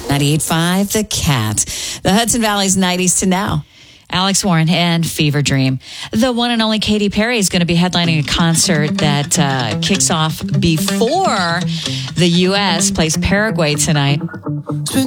98.5 The Cat. The Hudson Valley's 90s to now. Alex Warren and Fever Dream. The one and only Katy Perry is going to be headlining a concert that kicks off before the U.S. plays Paraguay tonight.